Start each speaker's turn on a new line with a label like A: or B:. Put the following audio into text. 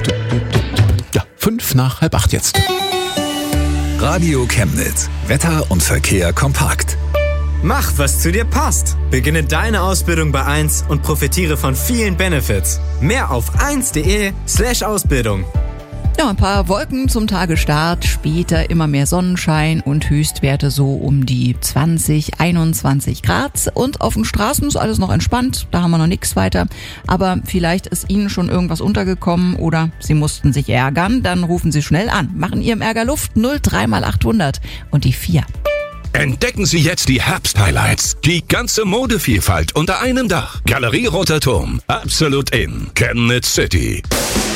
A: Ja, 7:05 jetzt.
B: Radio Chemnitz. Wetter und Verkehr kompakt.
C: Mach, was zu dir passt. Beginne deine Ausbildung bei 1 und profitiere von vielen Benefits. Mehr auf 1.de/Ausbildung.
D: Ja, ein paar Wolken zum Tagesstart, später immer mehr Sonnenschein und Höchstwerte so um die 20, 21 Grad. Und auf den Straßen ist alles noch entspannt, da haben wir noch nichts weiter. Aber vielleicht ist Ihnen schon irgendwas untergekommen oder Sie mussten sich ärgern, dann rufen Sie schnell an. Machen Ihrem Ärger Luft, 03x800 und die 4.
E: Entdecken Sie jetzt die Herbst-Highlights. Die ganze Modevielfalt unter einem Dach. Galerie Roter Turm. Absolut in Chemnitz City.